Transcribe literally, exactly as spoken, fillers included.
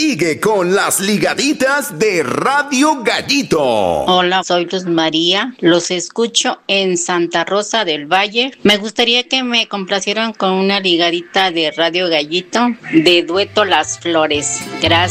Sigue con las ligaditas de Radio Gallito. Hola, soy Luz María. Los escucho en Santa Rosa del Valle. Me gustaría que me complacieran con una ligadita de Radio Gallito de dueto Las Flores. Gracias.